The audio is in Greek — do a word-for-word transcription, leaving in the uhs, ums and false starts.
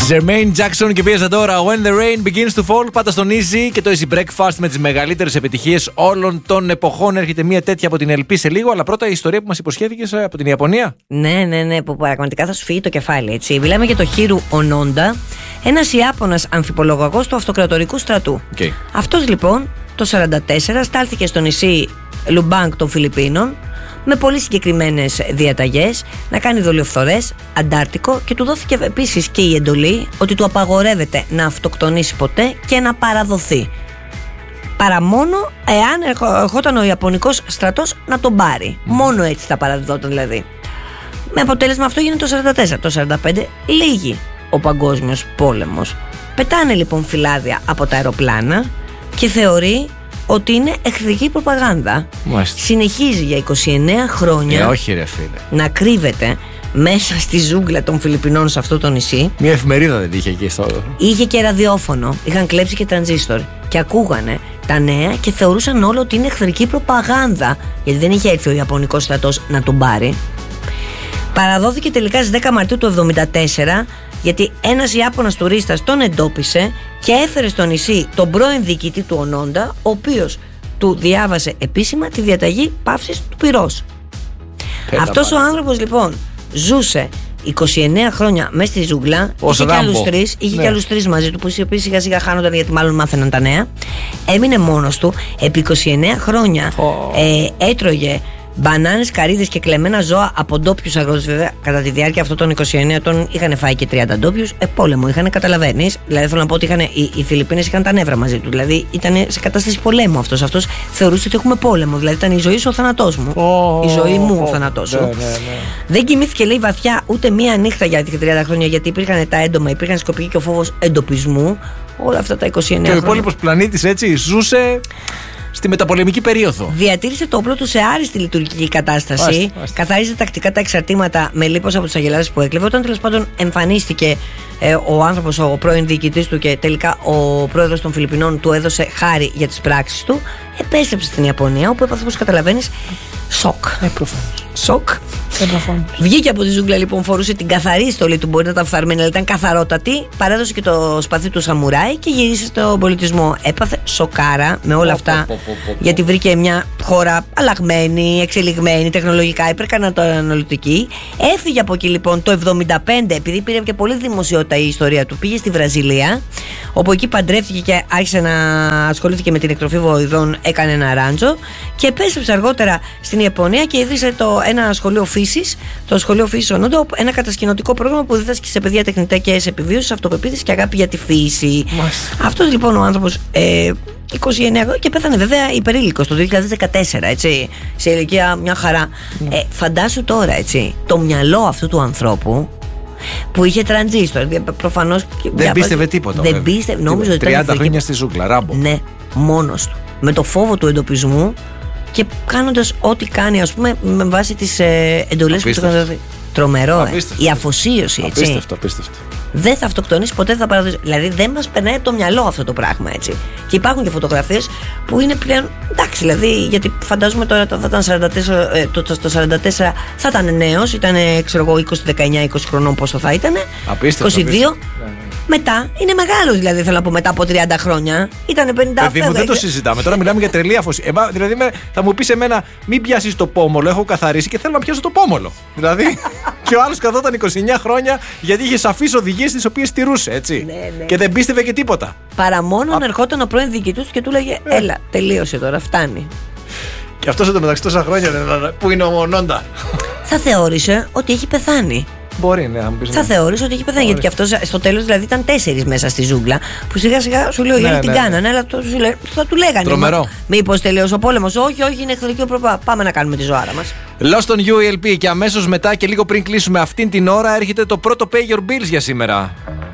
Jermaine Jackson και Pia Zadora, When the Rain Begins to Fall. Πάτα στον Easy και το Easy Breakfast με τις μεγαλύτερες επιτυχίες όλων των εποχών. Έρχεται μια τέτοια από την Ελπή σε λίγο, αλλά πρώτα η ιστορία που μας υποσχέθηκες από την Ιαπωνία. Ναι, ναι, ναι, που πραγματικά θα σου φύγει το κεφάλι, έτσι. Μιλάμε για το Χίρου Ονόντα, ένας Ιάπωνας αμφιπολογαγός του αυτοκρατορικού στρατού. Okay. Αυτός λοιπόν το σαράντα τέσσερα στάλθηκε στο νησί Λουμπάνγκ των Φιλιππίνων με πολύ συγκεκριμένες διαταγές, να κάνει δολιοφθορές, Αντάρτικο, και του δόθηκε επίσης και η εντολή ότι του απαγορεύεται να αυτοκτονήσει ποτέ και να παραδοθεί. Παρά μόνο εάν ερχόταν ο Ιαπωνικός στρατός να τον πάρει. Mm. Μόνο έτσι θα παραδιδόταν δηλαδή. Με αποτέλεσμα αυτό γίνεται το σαράντα τέσσερα. Το σαράντα πέντε λύγει ο παγκόσμιος πόλεμος. Πετάνε λοιπόν φυλάδια από τα αεροπλάνα και θεωρεί ότι είναι εχθρική προπαγάνδα. Μάλιστα. Συνεχίζει για είκοσι εννέα χρόνια ε, όχι, ρε, φίλε. να κρύβεται μέσα στη ζούγκλα των Φιλιππινών σε αυτό το νησί. Μια εφημερίδα δεν είχε εκεί στο... Είχε και ραδιόφωνο, είχαν κλέψει και τρανζίστορ και ακούγανε τα νέα και θεωρούσαν όλο ότι είναι εχθρική προπαγάνδα, γιατί δεν είχε έρθει ο Ιαπωνικός στρατός να τον πάρει. Παραδόθηκε τελικά στις δέκα Μαρτίου του εβδομήντα τέσσερα, γιατί ένας Ιάπωνας τουρίστας τον εντόπισε και έφερε στο νησί τον πρώην διοικητή του Ονόντα, ο οποίος του διάβασε επίσημα τη διαταγή παύσης του πυρός. Αυτός ο άνθρωπος λοιπόν ζούσε είκοσι εννέα χρόνια μέσα στη ζούγκλα. Είχε και άλλους τρεις, είχε ναι. και άλλους τρεις μαζί του, που οι οποίοι σιγά σιγά χάνονταν γιατί μάλλον μάθαιναν τα νέα. Έμεινε μόνος του επί είκοσι εννέα χρόνια. Oh. Ε, έτρωγε μπανάνες, καρύδες και κλεμμένα ζώα από ντόπιους αγρότες. Βέβαια, κατά τη διάρκεια αυτών των είκοσι εννέα ετών είχαν φάει και τριάντα ντόπιους. Ε, πόλεμο είχαν, καταλαβαίνεις. Δηλαδή, θέλω να πω ότι είχαν, οι, οι Φιλιππίνες είχαν τα νεύρα μαζί του. Δηλαδή, ήταν σε κατάσταση πολέμου αυτός. Αυτός θεωρούσε ότι έχουμε πόλεμο. Δηλαδή, ήταν η ζωή σου ο θάνατός μου. Oh, η ζωή μου oh, ο θάνατός σου. Ναι, ναι, ναι. Δεν κοιμήθηκε, λέει, βαθιά ούτε μία νύχτα για τριάντα χρόνια, γιατί υπήρχαν τα έντομα, υπήρχαν σκοπικοί και ο φόβος εντοπισμού. Όλα αυτά τα είκοσι εννέα χρόνια. Και ο υπόλοιπος πλανήτης έτσι ζούσε στη μεταπολεμική περίοδο. Διατήρησε το όπλο του σε άριστη λειτουργική κατάσταση. Άστε, άστε. Καθάριζε τακτικά τα εξαρτήματα με λίπος από τις αγελάδες που έκλεβε. Όταν τέλος πάντων εμφανίστηκε ε, ο άνθρωπος, ο πρώην διοικητής του, και τελικά ο πρόεδρος των Φιλιππινών του έδωσε χάρη για τις πράξεις του, επέστρεψε στην Ιαπωνία, όπου έπαθε, όπως καταλαβαίνεις, σοκ. Ε, προφανώς. Σοκ. Ε, προφανώς. Βγήκε από τη ζούγκλα λοιπόν, φορούσε την καθαρή στολή του, μπορεί να ήταν φθαρμένη, αλλά ήταν καθαρότατη. Παρέδωσε και το σπαθί του σαμουράι και γύρισε στον πολιτισμό. Έπαθε σοκάρα με όλα αυτά, oh, oh, oh, oh, oh. γιατί βρήκε μια χώρα αλλαγμένη, εξελιγμένη, τεχνολογικά υπερκαταναλωτική. Έφυγε από εκεί λοιπόν το εβδομήντα πέντε, επειδή πήρε και πολύ δημοσιότητα η ιστορία του. Πήγε στη Βραζιλία, όπου εκεί παντρεύτηκε και άρχισε να ασχολήθηκε με την εκτροφή βοηδών, έκανε ένα ράντζο και επέστρεψε αργότερα στην Ιαπωνία και ίδρυσε το, ένα σχολείο φύσης, το σχολείο φύσης Ονόντα, ένα κατασκηνωτικό πρόγραμμα που δίδασκε σε παιδιά τεχνητές επιβίωσης, αυτοπεποίθηση και αγάπη για τη φύση. Αυτός λοιπόν ο άνθρωπος ε, είκοσι εννέα και πέθανε βέβαια υπερήλικος το δύο χιλιάδες δεκατέσσερα, έτσι, σε ηλικία μια χαρά. Mm. Ε, φαντάσου τώρα, έτσι, το μυαλό αυτού του ανθρώπου που είχε τραντζίστορ, προφανώς. Δεν πίστευε τίποτα. Δεν πίστευε, νόμιζε ότι τριάντα χρόνια στη ζούγκλα, ράμπο. Ναι, μόνος του. Με το φόβο του εντοπισμού και κάνοντας ό,τι κάνει, ας πούμε, με βάση τις ε, εντολές που του είχαν δοθεί. Τρομερό, ε. Η αφοσίωση, έτσι. Απίστευτο, απίστευτο. Δεν θα αυτοκτονήσει ποτέ, θα παραδοθεί. Δηλαδή δεν μας περνάει από το μυαλό αυτό το πράγμα, έτσι. Και υπάρχουν και φωτογραφίες που είναι πλέον. Εντάξει, δηλαδή, γιατί φαντάζομαι τώρα θα ήταν σαράντα τέσσερα, ε, το, το σαράντα τέσσερα θα ήταν νέος, ήταν, ξέρω εγώ, είκοσι, δεκαεννιά, είκοσι χρονών, πόσο θα ήταν. Απίστευτο. είκοσι δύο. Απίστευτο. Μετά είναι μεγάλος, δηλαδή θέλω να πω, μετά από τριάντα χρόνια. Ήταν πενήντα. Παιδί μου, δεν το συζητάμε. Τώρα μιλάμε για τρελή αφοσίωση. Ε, δηλαδή θα μου πεις εμένα, μην πιάσεις το πόμολο. Έχω καθαρίσει και θέλω να πιάσω το πόμολο. Δηλαδή. Και ο άλλος καθόταν είκοσι εννέα χρόνια γιατί είχε σαφείς οδηγίες τις οποίες τηρούσε, έτσι. Ναι, ναι. Και δεν πίστευε και τίποτα. Παρά μόνο Α... να ερχόταν ο πρώην διοικητής του και του λέγε ε. Έλα, τελείωσε τώρα, φτάνει. Και αυτός εντωμεταξύ τόσα χρόνια που είναι ο Ονόντα. Θα θεώρησε ότι έχει πεθάνει. Μπορεί, ναι, αν πεις, θα ναι. θεωρήσω ότι έχει πεθάνει. Γιατί και αυτό στο τέλος δηλαδή ήταν τέσσερις μέσα στη ζούγκλα. Που σιγά σιγά σου λέω γιατί ναι, την ναι, κάνανε, ναι. αλλά το, σου λέει, θα του λέγανε. Τρομερό. Μήπως τελείωσε ο πόλεμος? Όχι, όχι, είναι εχθρική προπαγάνδα. Πάμε να κάνουμε τη ζωάρα μας. Lost on You, η Ελπή. Και αμέσως μετά και λίγο πριν κλείσουμε αυτήν την ώρα έρχεται το πρώτο Pay Your Bills για σήμερα.